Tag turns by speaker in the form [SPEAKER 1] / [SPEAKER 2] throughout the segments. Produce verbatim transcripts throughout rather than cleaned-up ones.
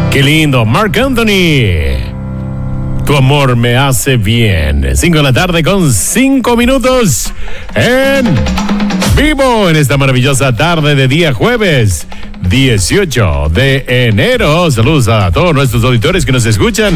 [SPEAKER 1] Qué lindo, Marc Anthony. Tu amor me hace bien. Cinco de la tarde con cinco minutos en vivo en esta maravillosa tarde de día jueves dieciocho de enero. Saludos a todos nuestros auditores que nos escuchan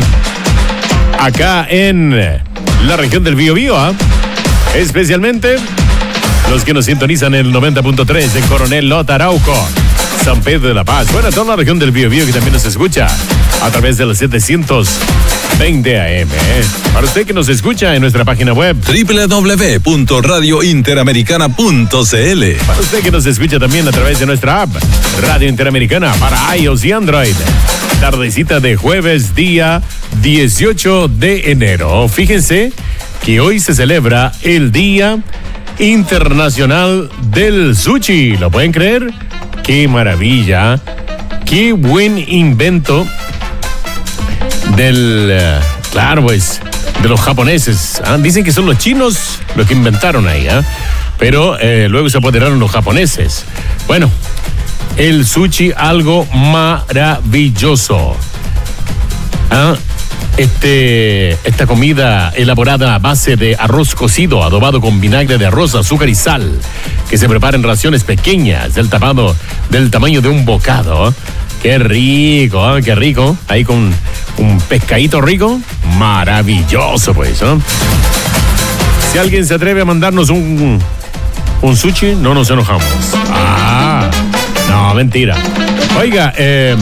[SPEAKER 1] acá en la región del Biobío, ¿eh? Especialmente los que nos sintonizan en el noventa punto tres en Coronel Lota, Arauco, San Pedro de la Paz. Bueno, toda la región del Biobío que también nos escucha a través de los setecientos veinte A M. ¿eh? Para usted que nos escucha en nuestra página web
[SPEAKER 2] doble u doble u doble u punto radio interamericana punto c l.
[SPEAKER 1] Para usted que nos escucha también a través de nuestra app Radio Interamericana para iOS y Android. Tardecita de jueves, día dieciocho de enero. Fíjense que hoy se celebra el Día Internacional del Sushi. ¿Lo pueden creer? ¡Qué maravilla! ¡Qué buen invento del... Uh, claro, pues, de los japoneses! ¿eh? Dicen que son los chinos los que inventaron ahí, ¿eh? Pero eh, luego se apoderaron los japoneses. Bueno, el sushi, algo maravilloso. ¿Ah? Este, esta comida elaborada a base de arroz cocido, adobado con vinagre de arroz, azúcar y sal, que se prepara en raciones pequeñas del, tapado, del tamaño de un bocado. ¿eh? ¡Qué rico! ¿eh? ¡Qué rico! Ahí con un pescadito rico. Maravilloso, pues. ¿eh? Si alguien se atreve a mandarnos un, un sushi, no nos enojamos. Ah, no, mentira. Oiga, eh...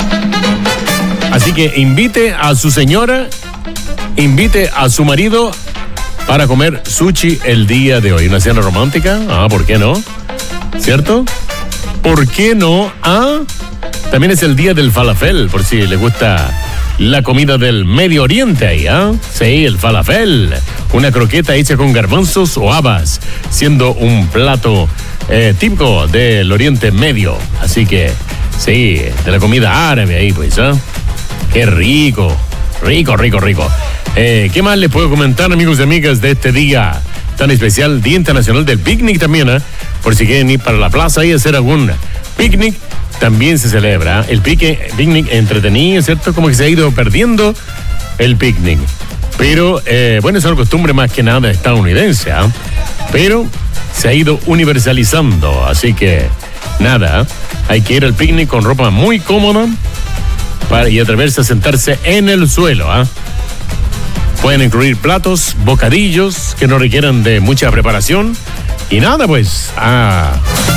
[SPEAKER 1] así que invite a su señora, invite a su marido para comer sushi el día de hoy. ¿Una cena romántica? Ah, ¿por qué no? ¿Cierto? ¿Por qué no? Ah, también es el día del falafel, por si le gusta la comida del Medio Oriente ahí, ¿ah? Sí, el falafel. Una croqueta hecha con garbanzos o habas, siendo un plato eh, típico del Oriente Medio. Así que, sí, de la comida árabe ahí, pues, ¿ah? ¡Qué rico! Rico, rico, rico. Eh, ¿Qué más les puedo comentar, amigos y amigas, de este día tan especial? Día Internacional del Picnic también, ¿eh? Por si quieren ir para la plaza y hacer algún picnic, también se celebra. El pique, picnic entretenido, ¿cierto? Como que se ha ido perdiendo el picnic. Pero, eh, bueno, es una costumbre más que nada estadounidense, ¿eh? Pero se ha ido universalizando. Así que, nada, hay que ir al picnic con ropa muy cómoda para, y atreverse a sentarse en el suelo. ¿eh? Pueden incluir platos, bocadillos que no requieran de mucha preparación. Y nada, pues, a,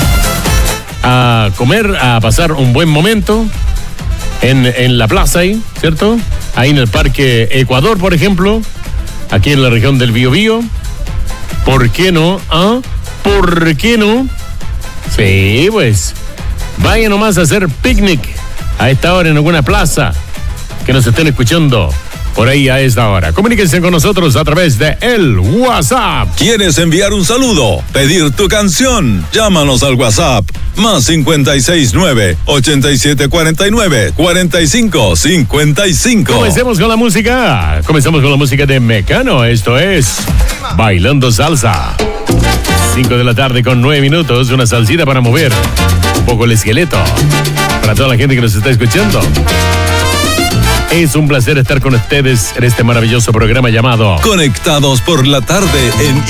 [SPEAKER 1] a comer, a pasar un buen momento en, en la plaza ahí, ¿cierto? Ahí en el Parque Ecuador, por ejemplo, aquí en la región del Biobío. ¿Por qué no? ¿Ah? ¿Por qué no? Sí, pues, vayan nomás a hacer picnic a esta hora en alguna plaza que nos estén escuchando por ahí a esta hora. Comuníquense con nosotros a través de el WhatsApp.
[SPEAKER 2] ¿Quieres enviar un saludo? ¿Pedir tu canción? Llámanos al WhatsApp más cincuenta y seis nueve, ochenta y siete cuarenta y nueve, cuarenta y cinco cincuenta y cinco.
[SPEAKER 1] Comencemos con la música. Comenzamos con la música de Mecano. Esto es Bailando Salsa. Cinco de la tarde con nueve minutos. Una salsita para mover un poco el esqueleto. Para toda la gente que nos está escuchando, es un placer estar con ustedes en este maravilloso programa llamado
[SPEAKER 2] Conectados por la Tarde en